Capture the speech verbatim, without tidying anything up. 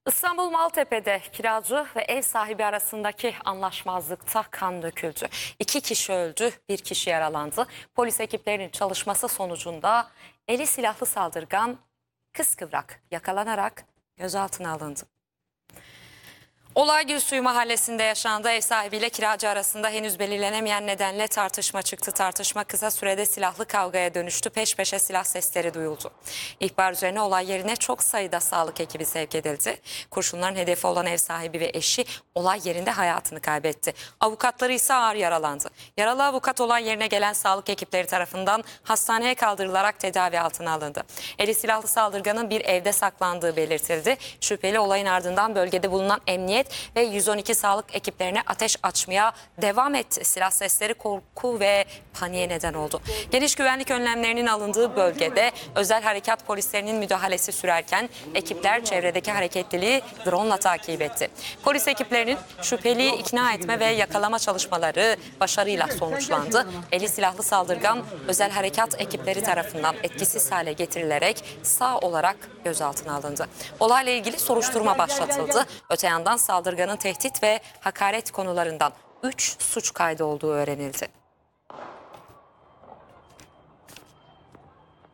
İstanbul Maltepe'de kiracı ve ev sahibi arasındaki anlaşmazlıkta kan döküldü. İki kişi öldü, bir kişi yaralandı. Polis ekiplerinin çalışması sonucunda eli silahlı saldırgan kıskıvrak yakalanarak gözaltına alındı. Olay Gülsuyu Mahallesi'nde yaşandı. Ev sahibiyle kiracı arasında henüz belirlenemeyen nedenle tartışma çıktı. Tartışma kısa sürede silahlı kavgaya dönüştü. Peş peşe silah sesleri duyuldu. İhbar üzerine olay yerine çok sayıda sağlık ekibi sevk edildi. Kurşunların hedefi olan ev sahibi ve eşi olay yerinde hayatını kaybetti. Avukatları ise ağır yaralandı. Yaralı avukat olay yerine gelen sağlık ekipleri tarafından hastaneye kaldırılarak tedavi altına alındı. Eli silahlı saldırganın bir evde saklandığı belirtildi. Şüpheli olayın ardından bölgede bulunan emniyet ve yüz on iki sağlık ekiplerine ateş açmaya devam etti. Silah sesleri korku ve paniğe neden oldu. Geniş güvenlik önlemlerinin alındığı bölgede özel harekat polislerinin müdahalesi sürerken ekipler çevredeki hareketliliği drone ile takip etti. Polis ekiplerinin şüpheliyi ikna etme ve yakalama çalışmaları başarıyla sonuçlandı. Eli silahlı saldırgan özel harekat ekipleri tarafından etkisiz hale getirilerek sağ olarak gözaltına alındı. Olayla ilgili soruşturma başlatıldı. Öte yandan saldırganın tehdit ve hakaret konularından üç suç kaydı olduğu öğrenildi.